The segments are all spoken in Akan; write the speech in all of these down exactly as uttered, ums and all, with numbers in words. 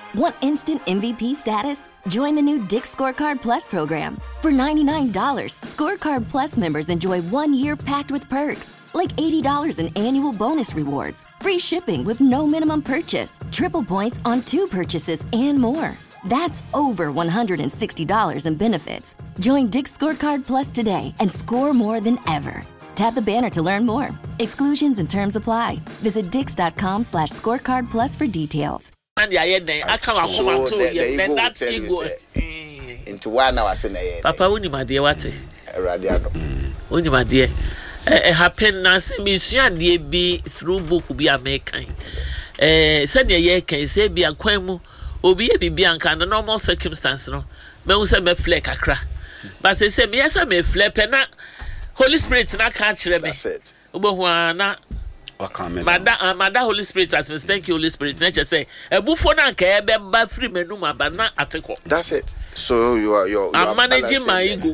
Want instant M V P status? Join the new Dick's Scorecard Plus program. For ninety-nine dollars, Scorecard Plus members enjoy one year packed with perks, like eighty dollars in annual bonus rewards, free shipping with no minimum purchase, triple points on two purchases, and more. That's over one hundred sixty dollars in benefits. Join Dick's Scorecard Plus today and score more than ever. Tap the banner to learn more. Exclusions and terms apply. Visit dix.com slash scorecard plus for details. And the ayene, I come up home to you, then that's ego. Into one hour, say, Papa, when you my dear, what? Radiano. When you my dear, a happiness mission, dear be through book will be American. Eh, send your year can say be a quemu, or be a bianca under normal circumstances. No, me say me fleck a cra. But say, say, yes, I may flip and not. Holy Spirit na catch me. That's it. Obohwana Mada Mada Holy Spirit as me thank you Holy Spirit. Nature say e bufo na ka e be ba free menu ma ba na ateko. That's it. So you are you I'm managing my ego.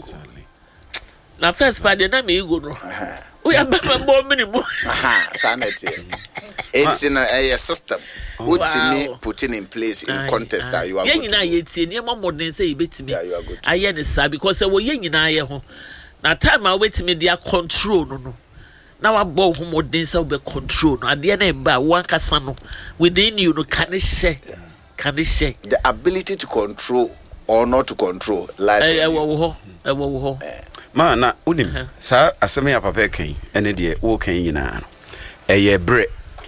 Na first part na me ego no. We are ba more minimum. Aha, sanity. It's in a, a system. What's me putting in place in contest that you are good. Yen na ye tie ne mo modern say e betimi. Yeah, you are good. Aye ne sa because we yen nyina ye ho. Na time I wait me their control no no. Now I bought home modern so be control no. At the end ba one kasa no within you no can share. Can share. The ability to control or not to control lies on you. you. ho. E wo ho. Ma na unim sa aseme ya papa kan ene de wo kan yina no. Eye bre.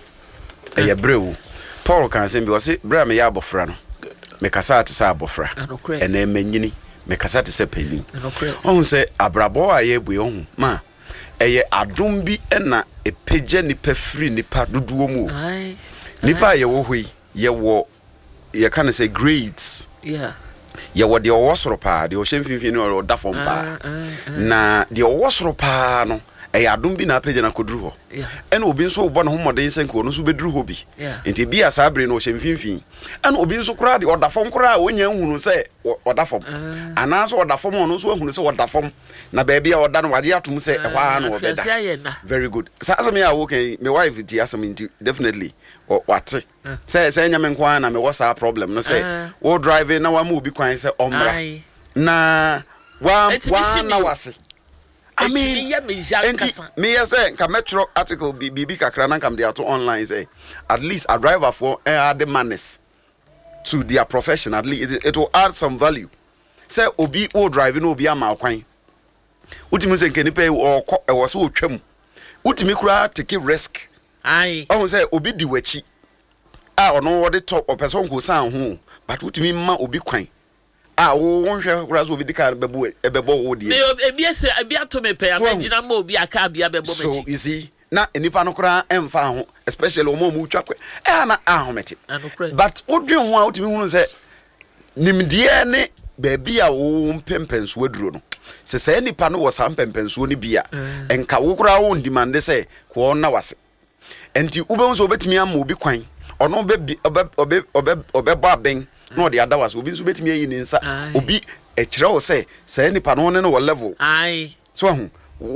Eye bre wo. Paul kan say because bre me ya abofra no. Me kasa ate sa abofra. Ene manyini. Me kasa te se peli. On say abrabo aye bue on ma eye adom bi na epeje nipa free nipa doduo mu. Ai. Nipa ye wo hoi ye wo ye kan say grades. Yeah. Ye wo de owosoro pa de o hemfimfini no da fom pa. Na de owosoro pa no eye adom bi na peje na koduru ho. Yeah. Ena obi nso wo no homoden senko no so beduru ho bi. Yeah. Enti bi asabre no o hemfimfini. Ena obi nso kura de oda fom kura wonya hunu se oda fom. Ana so oda fom no so hunu se oda fom. Na baby a oda no wade atum se ehwa na obeda. Very good. Sa asem ya wo kan me wife ti asem nti definitely wate. Say say nya me nkwa na me wasa problem no say wo driving na wa ma obi kwan se omra. Na wa wa na wase. I mean, enti me say ka metro article bibi kakra na kam dey ato online say at least a driver for add the manners to their profession. At least it, it will add some value. Say obi o driving obi ama kwan. Utimi se nkeni pe o e wo so twam. Utimi kura take risk. Ai. Oh say obi di wachi. Ah ono wo de top o person go san ho, but utimi ma obi kwan. Ah wo wonhwe kura so obi di kan bebo e bebo wo di. Me ebi ese ebi ato me pe amagina ma obi aka bia bebo mechi. So you see na enipa no kura emfa ho, especially o mo mu twa kwe. Eh na ahomete. But odwen ho a utimi hunu se nimdie ne baby a wo mpempenso aduro no. Se se nipa no wo sam pempenso ni bia enka wo kura wo ndimande se ko na wase. Enti ube nso obetimi am obi kwan ono obe obe obe obe ba ben no de ada wase obi nso betimi ayi ni nsa obi e kire wo se se nipa no ne no wo level ai so hu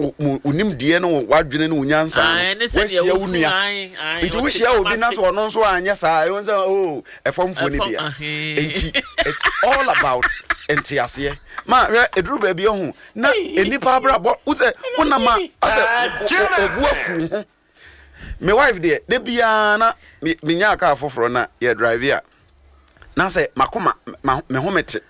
unim die no wadwene no unyansa wo hia unua enti wo hia obi na so ono nso anya sa e won say oh e fomfo ni bia enti it's all about enti ase ma eduru ba bia hu na enipa abrabo wo say wona ma ase obu afu ho my wife there de bia na me nya aka afoforo na ye drive ya na say makoma me homete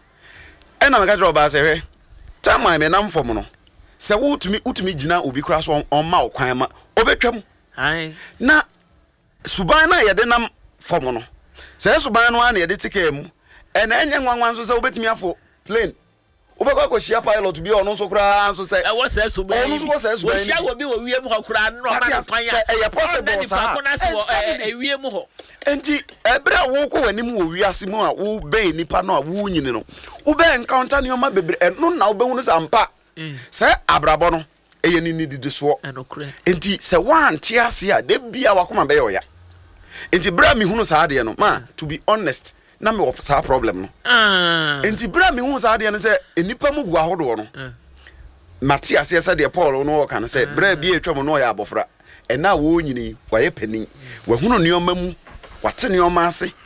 e na me ka drive ba say hwe time me nam fom no se wo utumi utumi gina obi kura so on ma okwan ma obetwam ai na suban na ye de nam fom no se suban no na ye de tike mu e na enye nwanwan so se obetumi afo plane obekwa ko shia pilot bi ono so kura so se e wo se suban ono so se suban wo shia wo bi wo wiem ho kura no ma na pan ya e ye possible sa e wiem ho enti ebre wo ko wanim wo wiase mu a wo be nipa no a wo nyini no wo be encounter ne o ma bebre no na wo be hu no sampa se abrabo no eye ni ni didi so enti se wan tiase a de bia wakoma be yoya enti bra mi hunu sa ade no ma to be honest na me wo sa problem no ah enti bra mi hunu sa ade no se enipa mu gu ahodo no matiase se de Paul no wo kan se bra bia etwam no ya abofra ena wo nyini waye panin wa hunu ne oma mu wate ne oma ase